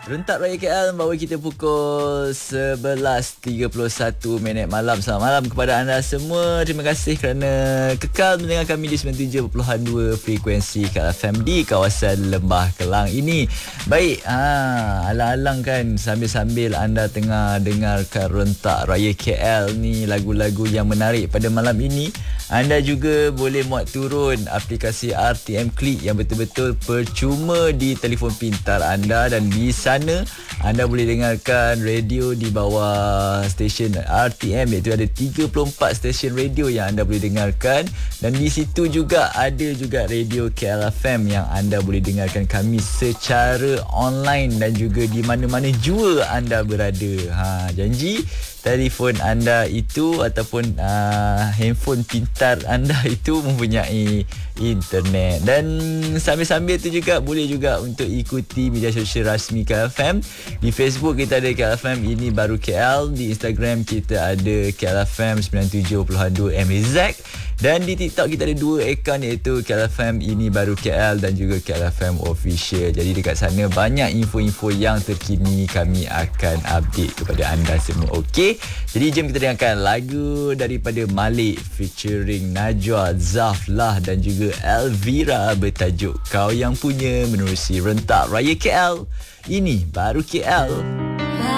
Rentak Raya KL membawa kita pukul 11.31 malam. Selamat malam kepada anda semua. Terima kasih kerana kekal mendengar kami di 97.2 frekuensi KL FM di kawasan Lembah Kelang ini. Baik, alang-alang kan sambil-sambil anda tengah dengarkan Rentak Raya KL ni, lagu-lagu yang menarik pada malam ini, anda juga boleh muat turun aplikasi RTM Click yang betul-betul percuma di telefon pintar anda, dan di sana anda boleh dengarkan radio di bawah stesen RTM, iaitu ada 34 stesen radio yang anda boleh dengarkan, dan di situ juga ada juga radio KL FM yang anda boleh dengarkan kami secara online dan juga di mana-mana jua anda berada. Janji telefon anda itu ataupun handphone pintar anda itu mempunyai internet. Dan sambil-sambil tu juga boleh juga untuk ikuti media sosial rasmi KL FM. Di Facebook kita ada KL FM Ini Baru KL, di Instagram kita ada KL FM 97.2 MZ, dan di TikTok kita ada 2 akaun, iaitu KL FM Ini Baru KL dan juga KL FM Official. Jadi dekat sana banyak info-info yang terkini kami akan update kepada anda semua. Okey, jadi jom kita dengarkan lagu daripada Malik featuring Najwa, Zaflah dan juga Elvira bertajuk Kau Yang Punya, menerusi Rentak Raya KL Ini Baru KL.